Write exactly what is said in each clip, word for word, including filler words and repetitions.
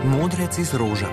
Modrec iz roža.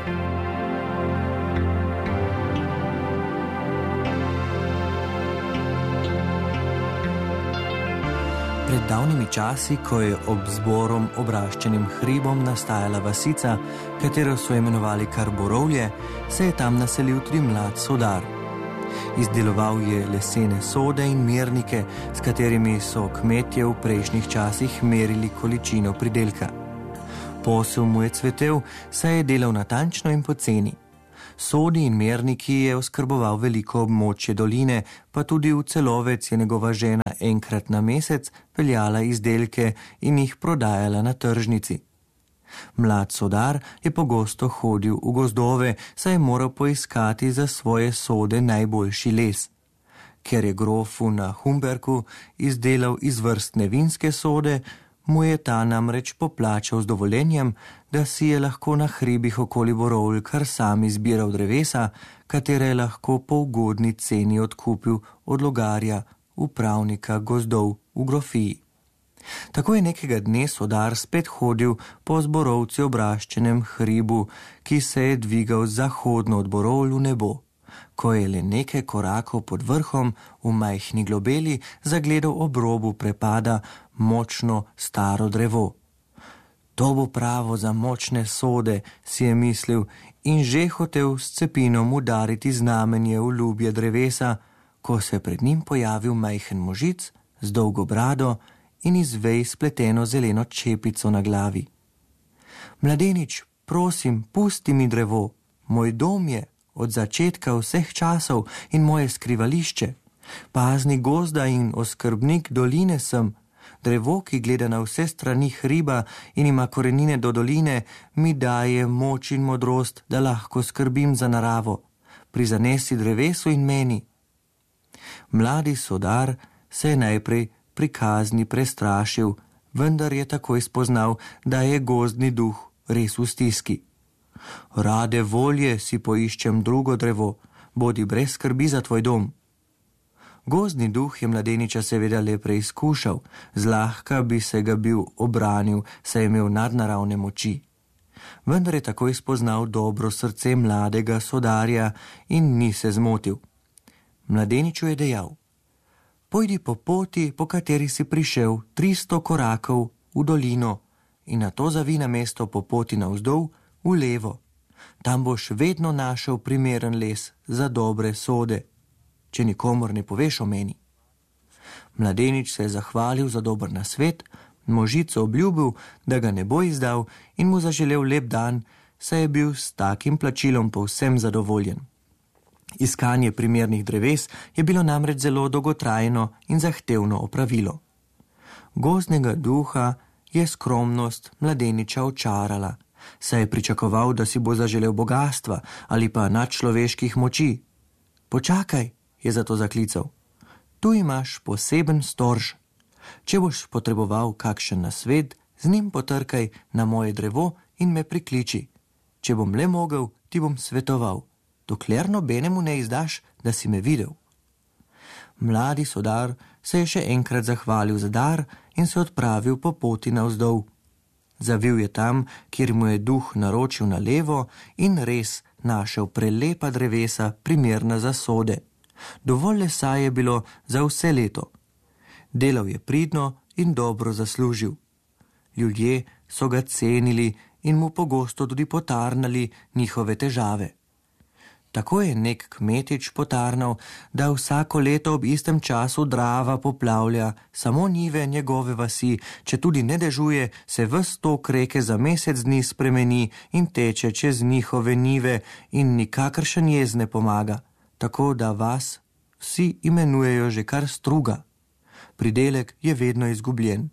Pred davnimi časi, ko je ob zborom obraščenim hribom nastajala vasica, katero so imenovali kar Borovlje, se je tam naselil tudi mlad sodar. Izdeloval je lesene sode in mernike, s katerimi so kmetje v prejšnjih časih merili količino pridelka. Posel mu je cvetel, saj je delal natančno in poceni. Sodi in merniki je oskrboval veliko območje doline, pa tudi v Celovec je njegova žena enkrat na mesec peljala izdelke in jih prodajala na tržnici. Mlad sodar je pogosto hodil v gozdove, saj je moral poiskati za svoje sode najboljši les. Ker je grofu na Humberku izdelal izvrstne vinske sode, mu je ta namreč poplačal z dovoljenjem, da si je lahko na hribih okoli Borovlj kar sam izbiral drevesa, katere je lahko po ugodni ceni odkupil od logarja, upravnika gozdov v grofiji. Tako je nekega dne sodar spet hodil po zborovci obraščenem hribu, ki se je dvigal zahodno od Borovlj v nebo. Ko je le nekaj korakov pod vrhom v majhni globeli zagledal ob robu prepada močno staro drevo. To bo pravo za močne sode, si je mislil in že hotel s cepinom udariti znamenje v ljubje drevesa, ko se pred njim pojavil majhen možic z dolgo brado in iz vej spleteno zeleno čepico na glavi. Mladenič, prosim, pusti mi drevo, moj dom je od začetka vseh časov in moje skrivališče. Paznik gozda in oskrbnik doline sem. Drevo, ki gleda na vse strani hriba in ima korenine do doline, mi daje moč in modrost, da lahko skrbim za naravo. Prizanesi drevesu in meni. Mladi sodar se je najprej pri kazni prestrašil, vendar je takoj spoznal, da je gozdni duh res v stiski. Rade volje si poiščem drugo drevo, bodi brez skrbi za tvoj dom. Gozdni duh je mladeniča seveda le preizkušal, zlahka bi se ga bil obranil, saj je imel nadnaravne moči. Vendar je takoj spoznal dobro srce mladega sodarja in ni se zmotil. Mladeniču je dejal: pojdi po poti, po kateri si prišel tristo korakov v dolino in nato zavi na mesto po poti navzdol v levo. Tam boš vedno našel primeren les za dobre sode, če nikomor ne poveš o meni. Mladenič se je zahvalil za dober nasvet, možico obljubil, da ga ne bo izdal in mu zaželel lep dan, saj je bil s takim plačilom povsem zadovoljen. Iskanje primernih dreves je bilo namreč zelo dolgotrajno in zahtevno opravilo. Gozdnega duha je skromnost mladeniča očarala, saj je pričakoval, da si bo zaželel bogastva ali pa nadčloveških moči. Počakaj, je zato zaklical. Tu imaš poseben storž. Če boš potreboval kakšen nasvet, z njim potrkaj na moje drevo in me prikliči. Če bom le mogel, ti bom svetoval, dokler nobenemu ne izdaš, da si me videl. Mladi sodar se je še enkrat zahvalil za dar in se odpravil po poti navzdol. Zavil je tam, kjer mu je duh naročil na levo in res našel prelepa drevesa, primerna za sode. Dovolj lesa je bilo za vse leto. Delal je pridno in dobro zaslužil. Ljudje so ga cenili in mu pogosto tudi potarnali njihove težave. Tako je nek kmetič potarnal, da vsako leto ob istem času Drava poplavlja samo njive njegove vasi, če tudi ne dežuje, se ves tok reke za mesec dni spremeni in teče čez njihove njive in nikakršen jez ne pomaga, tako da vas vsi imenujejo že kar Struga. Pridelek je vedno izgubljen.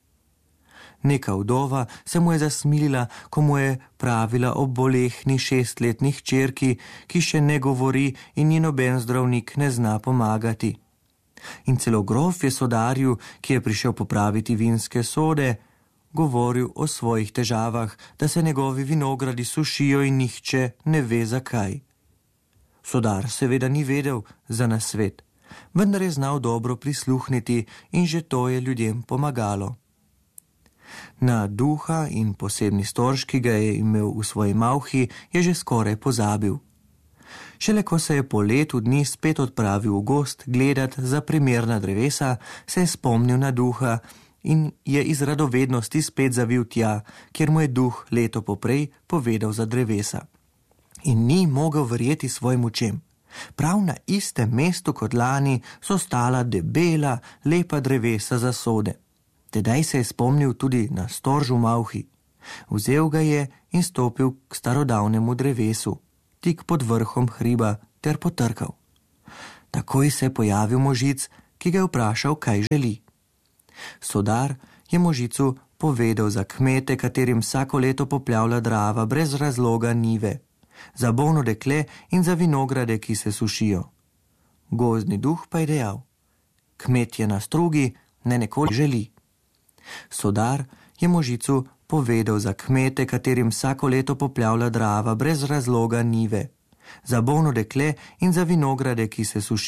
Neka vdova se mu je zasmilila, ko mu je pravila o bolehni šestletni hčerki, ki še ne govori in ji noben zdravnik ne zna pomagati. In celo grof je sodarju, ki je prišel popraviti vinske sode, govoril o svojih težavah, da se njegovi vinogradi sušijo in nihče ne ve zakaj. Sodar seveda ni vedel za nasvet, vendar je znal dobro prisluhniti in že to je ljudem pomagalo. Na duha in posebni storž, ki ga je imel v svoji malhi, je že skoraj pozabil. Šele ko se je po letu dni spet odpravil v gozd gledat za primerna drevesa, se je spomnil na duha in je iz radovednosti spet zavil tja, kjer mu je duh leto poprej povedal za drevesa. In ni mogel verjeti svojim očem. Prav na istem mestu kot lani so stala debela, lepa drevesa za sode. Tedaj se je spomnil tudi na storž v malhi. Vzel ga je in stopil k starodavnemu drevesu, tik pod vrhom hriba, ter potrkal. Takoj se je pojavil možic, ki ga je vprašal, kaj želi. Sodar je možicu povedal za kmete, katerim vsako leto poplavlja Drava brez razloga njive, za bolno dekle in za vinograde, ki se sušijo. Gozdni duh pa je dejal: kmet je na strugi, ne nekoli želi. Sodar je možicu povedal za kmete, katerim vsako leto poplavlja Drava brez razloga njive, za bolno dekle in za vinograde, ki se sušijo.